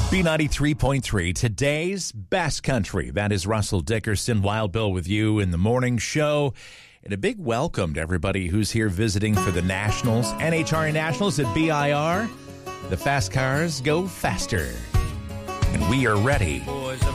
B93.3, today's best country. That is Russell Dickerson, Wild Bill with you in the morning show. And a big welcome to everybody who's here visiting for the Nationals, NHRA Nationals at BIR. The fast cars go faster. And we are ready